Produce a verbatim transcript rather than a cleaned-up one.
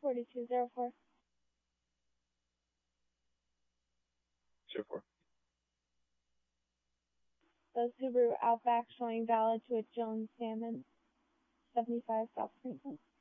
forty-two zero four. zero four. The Subaru Outback showing valid to a Jones Salmon, seventy-five South Franklin.